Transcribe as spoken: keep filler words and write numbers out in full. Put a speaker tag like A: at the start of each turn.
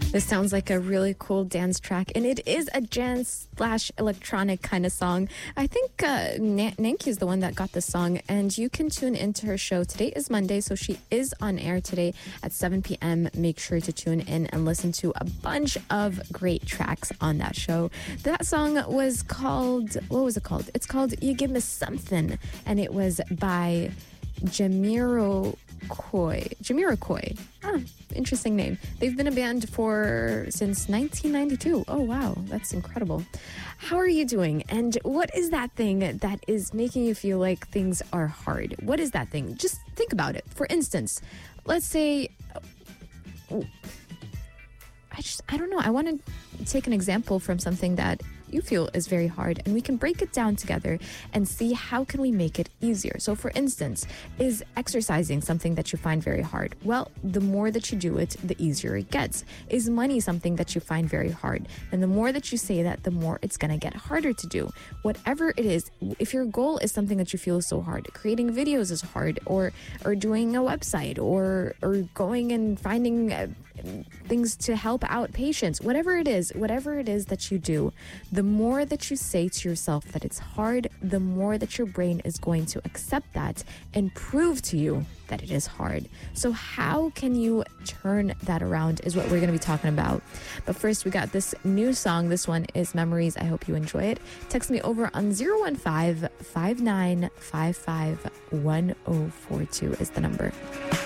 A: This sounds like a really cool dance track, and it is a dance slash electronic kind of song. I think uh, Na- Nanki is the one that got this song, and you can tune into her show. Today is Monday, so she is on air today at seven p.m. Make sure to tune in and listen to a bunch of great tracks on that show. That song was called, what was it called? It's called You Give Me Something, and it was by Jamiroquai. Jamiroquai. Ah, interesting name. They've been a band for since nineteen ninety-two. Oh, wow. That's incredible. How are you doing? And what is that thing that is making you feel like things are hard? What is that thing? Just think about it. For instance, let's say, oh, I just, I don't know. I want to take an example from something that you feel is very hard, and we can break it down together and see how can we make it easier. So for instance, is exercising something that you find very hard? Well, the more that you do it, the easier it gets. Is money something that you find very hard? And the more that you say that, the more it's going to get harder to do. Whatever it is, if your goal is something that you feel is so hard, creating videos is hard, or or doing a website, or or going and finding uh, things to help out patients, whatever it is, whatever it is that you do, the more that you say to yourself that it's hard, the more that your brain is going to accept that and prove to you that it is hard. So how can you turn that around is what we're going to be talking about. But first, we got this new song. This one is Memories. I hope you enjoy it. Text me over on zero one five, five nine five five, one zero four two is the number.